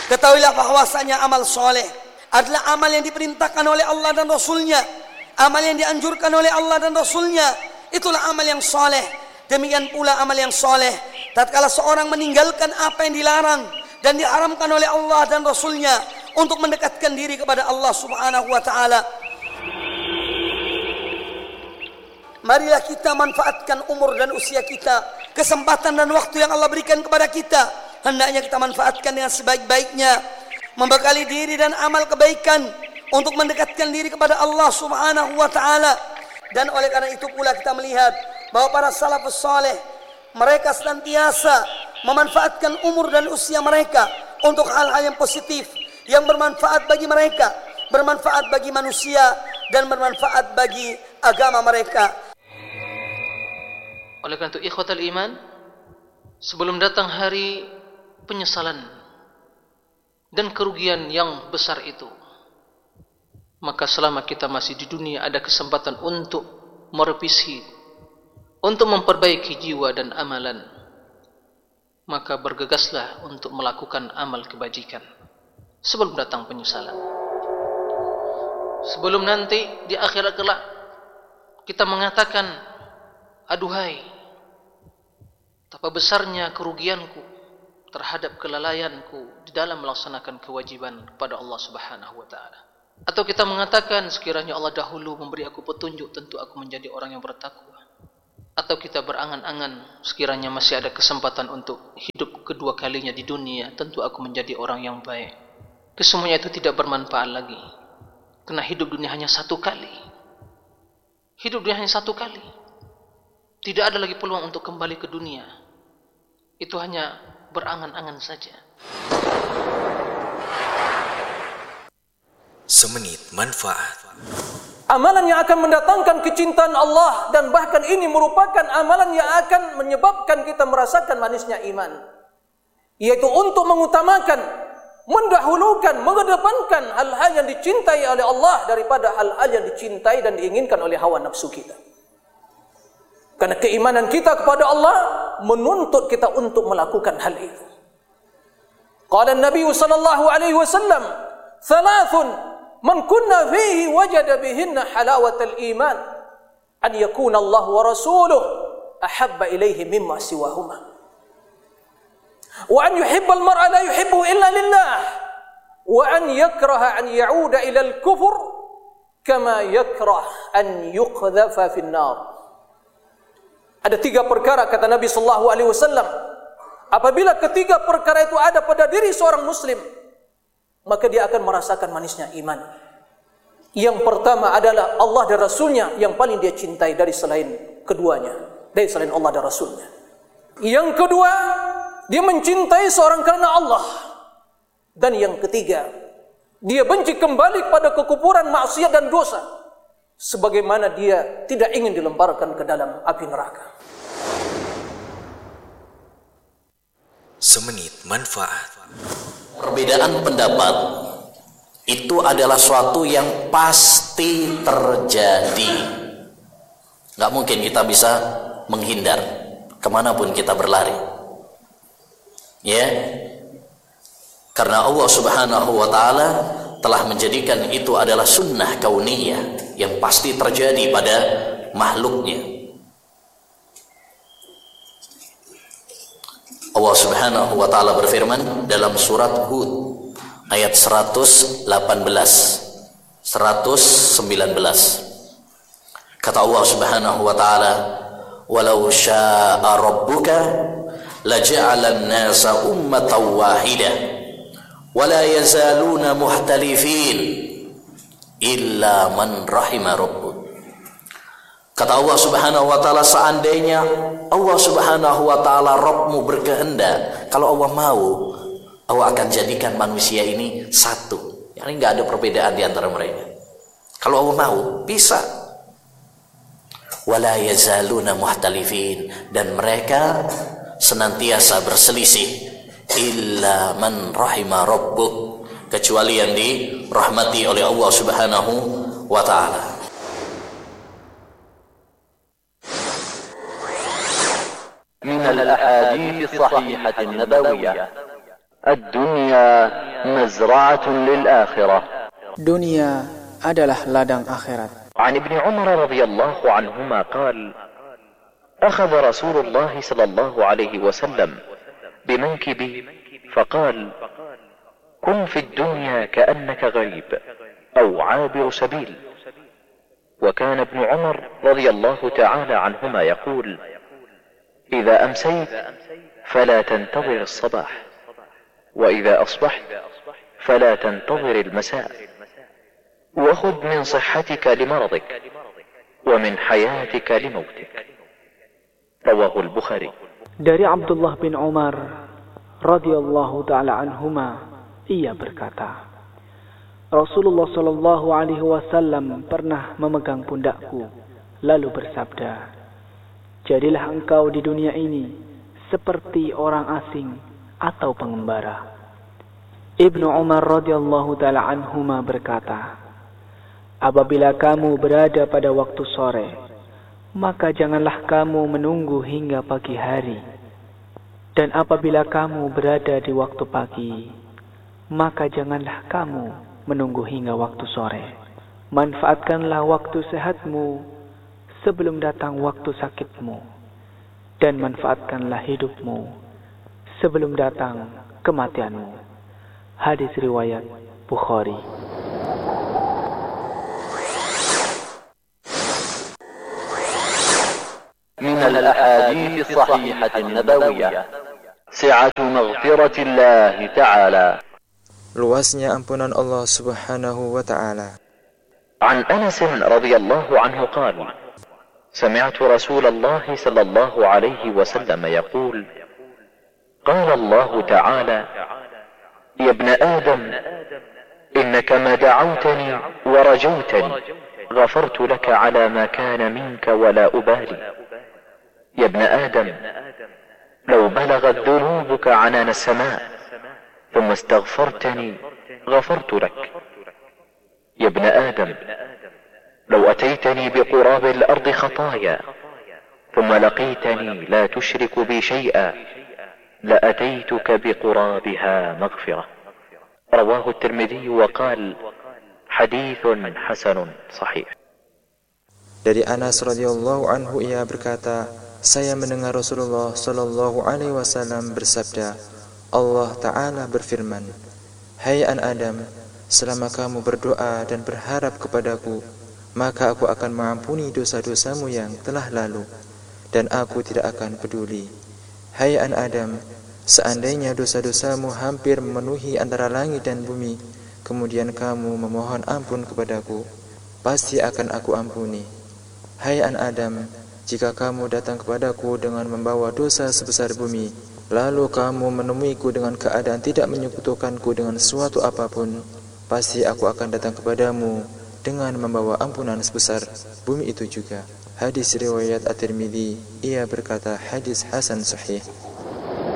Ketahuilah bahwasanya amal soleh adalah amal yang diperintahkan oleh Allah dan Rasulnya, amal yang dianjurkan oleh Allah dan Rasulnya. Itulah amal yang soleh. Demikian pula amal yang soleh tatkala seorang meninggalkan apa yang dilarang dan diharamkan oleh Allah dan Rasulnya untuk mendekatkan diri kepada Allah Subhanahu wa ta'ala. Marilah kita manfaatkan umur dan usia kita, kesempatan dan waktu yang Allah berikan kepada kita. Hendaknya kita manfaatkan dengan sebaik-baiknya, membekali diri dan amal kebaikan untuk mendekatkan diri kepada Allah Subhanahu wa ta'ala. Dan oleh karena itu pula kita melihat bahwa para salafus saleh mereka senantiasa memanfaatkan umur dan usia mereka untuk hal-hal yang positif, yang bermanfaat bagi mereka, bermanfaat bagi manusia, dan bermanfaat bagi agama mereka. Oleh karena itu ikhwatal iman, sebelum datang hari penyesalan dan kerugian yang besar itu, maka selama kita masih di dunia ada kesempatan untuk merevisi, untuk memperbaiki jiwa dan amalan. Maka bergegaslah untuk melakukan amal kebajikan sebelum datang penyesalan. Sebelum nanti di akhirat kelak kita mengatakan, aduhai, betapa besarnya kerugianku terhadap kelalaianku di dalam melaksanakan kewajiban kepada Allah Subhanahu wa ta'ala. Atau kita mengatakan, sekiranya Allah dahulu memberi aku petunjuk, tentu aku menjadi orang yang bertakwa. Atau kita berangan-angan, sekiranya masih ada kesempatan untuk hidup kedua kalinya di dunia, tentu aku menjadi orang yang baik. Kesemuanya itu tidak bermanfaat lagi, karena hidup dunia hanya satu kali. Hidup dunia hanya satu kali. Tidak ada lagi peluang untuk kembali ke dunia. Itu hanya berangan-angan saja. Semenit manfaat. Amalan yang akan mendatangkan kecintaan Allah, dan bahkan ini merupakan amalan yang akan menyebabkan kita merasakan manisnya iman, yaitu untuk mengutamakan, mendahulukan, mengedepankan hal-hal yang dicintai oleh Allah daripada hal-hal yang dicintai dan diinginkan oleh hawa nafsu kita. Karena keimanan kita kepada Allah menuntut kita untuk melakukan hal itu. Qala Nabi sallallahu alaihi wasallam, "Thalathun man kunna fihi wajada bihinna halawatal iman, an yakuna Allah wa rasuluhu ahabba ilaihi mimma siwahuma, wa an yuhibba al-mar'a la yuhibbuhu illa lillah, wa an yakraha an ya'uda ila al-kufr kama yakrah an yuqdhafa fi an-nar." Ada tiga perkara, kata Nabi sallallahu alaihi wasallam, apabila ketiga perkara itu ada pada diri seorang muslim, maka dia akan merasakan manisnya iman. Yang pertama adalah Allah dan Rasulnya yang paling dia cintai dari selain keduanya, dari selain Allah dan Rasulnya. Yang kedua, dia mencintai seorang karena Allah. Dan yang ketiga, dia benci kembali kepada kekufuran, maksiat dan dosa, sebagaimana dia tidak ingin dilemparkan ke dalam api neraka. Semenit manfaat. Perbedaan pendapat itu adalah suatu yang pasti terjadi. Gak mungkin kita bisa menghindar kemanapun kita berlari, ya, karena Allah Subhanahu wa ta'ala telah menjadikan itu adalah sunnah kauniyah yang pasti terjadi pada makhluknya. Allah Subhanahu wa ta'ala berfirman dalam surat Hud ayat 118 119. Kata Allah Subhanahu wa ta'ala, "Walau syaa rabbuka laja'ala an-nasa ummatan wahidah wa la yazaluna muhtalifin illa man rahima rabbuk." Kata Allah Subhanahu wa ta'ala, seandainya Allah Subhanahu wa ta'ala Rabbmu berkehendak, kalau Allah mau, Allah akan jadikan manusia ini satu. Yani nggak ada perbedaan di antara mereka. Kalau Allah mau, bisa. Wala yazaluna muhtalifin, dan mereka senantiasa berselisih, illa man rahima rabbuk, kecuali yang dirahmati oleh Allah Subhanahu wa ta'ala. من الأحاديث الصحيحة النبوية: الدنيا مزرعة للآخرة. Dunia adalah ladang akhirat. عن ابن عمر رضي الله عنهما قال: أخذ رسول الله صلى الله عليه وسلم بمنكبي فقال: كن في الدنيا كأنك غريب أو عابر سبيل. وكان ابن عمر رضي الله تعالى عنهما يقول: إذا أمسيت فلا تنتظر الصباح، وإذا أصبحت فلا تنتظر المساء، وخذ من صحتك لمرضك ومن حياتك لموتك. رواه البخاري. Dari Abdullah bin Umar radhiyallahu taala anhuma, ia berkata, Rasulullah sallallahu alaihi wasallam pernah memegang pundakku lalu bersabda, jadilah engkau di dunia ini seperti orang asing atau pengembara. Ibnu Umar radhiyallahu taala anhuma berkata, apabila kamu berada pada waktu sore, maka janganlah kamu menunggu hingga pagi hari. Dan apabila kamu berada di waktu pagi, maka janganlah kamu menunggu hingga waktu sore. Manfaatkanlah waktu sehatmu sebelum datang waktu sakitmu, dan manfaatkanlah hidupmu sebelum datang kematianmu. Hadis riwayat Bukhari. من الأحاديث الصحيحة النبوية سعة مغفرة الله تعالى. Luasnya ampunan Allah Subhanahu wa ta'ala. عن أنس رضي الله عنه قال: سمعت رسول الله صلى الله عليه وسلم يقول: قال الله تعالى: يا ابن آدم إنك ما دعوتني ورجوتني غفرت لك على ما كان منك ولا أبالي. يا ابن آدم لو بلغت ذنوبك عنان السماء ثم استغفرتني غفرت لك. يا ابن آدم لو أتيتني بقراب الأرض خطايا ثم لقيتني لا تشرك بي شيئا لأتيتك بقرابها مغفرة. رواه الترمذي وقال: حديث حسن صحيح. Dari Anas radhiyallahu anhu ia berkata, saya mendengar Rasulullah sallallahu alaihi wasallam bersabda, Allah Ta'ala berfirman, hai anak Adam, selama kamu berdoa dan berharap kepadaku, maka aku akan mengampuni dosa-dosamu yang telah lalu, dan aku tidak akan peduli. Hai anak Adam, seandainya dosa-dosamu hampir memenuhi antara langit dan bumi, kemudian kamu memohon ampun kepadaku, pasti akan aku ampuni. Hai anak Adam, jika kamu datang kepadaku dengan membawa dosa sebesar bumi, lalu kamu menemuiku dengan keadaan tidak menyekutukanku dengan suatu apapun, pasti aku akan datang kepadamu dengan membawa ampunan sebesar bumi itu juga. Hadis riwayat At-Tirmidzi, ia berkata hadis hasan sahih.